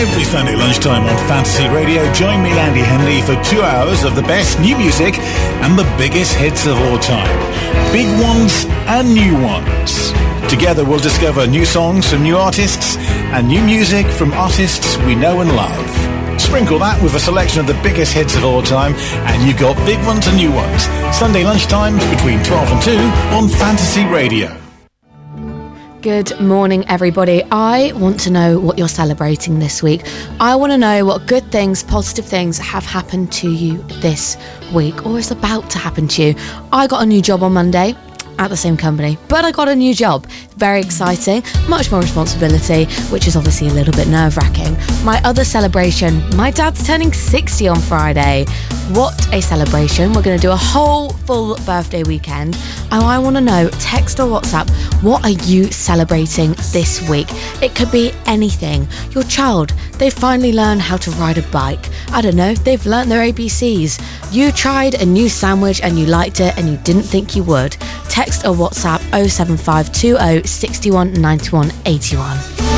Every Sunday lunchtime on Fantasy Radio, join me, Andy Henley, for 2 hours of the best new music and the biggest hits of all time. Big ones and new ones. Together we'll discover new songs from new artists and new music from artists we know and love. Sprinkle that with a selection of the biggest hits of all time and you've got big ones and new ones. Sunday lunchtimes between 12 and 2 on Fantasy Radio. Good morning, everybody. I want to know what you're celebrating this week. I want to know what good things, positive things have happened to you this week or is about to happen to you. I got a new job on Monday at the same company, but I got a new job. Very exciting, much more responsibility, which is obviously a little bit nerve-wracking. My other celebration, my dad's turning 60 on Friday. What a celebration. We're going to do a whole full birthday weekend. And I want to know, text or WhatsApp, what are you celebrating this week? It could be anything. Your child, they finally learned how to ride a bike. I don't know, they've learnt their ABCs. You tried a new sandwich and you liked it and you didn't think you would. Text or WhatsApp 07520 61 91 81.